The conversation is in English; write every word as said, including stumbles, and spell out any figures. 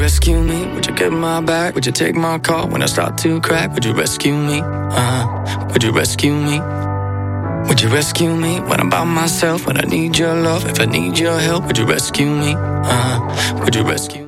Rescue me, would you get my back? Would you take my call when I start to crack? Would you rescue me? Uh-huh. Would you rescue me? Would you rescue me when I'm by myself? When I need your love, if I need your help, would you rescue me? Uh-huh. Would you rescue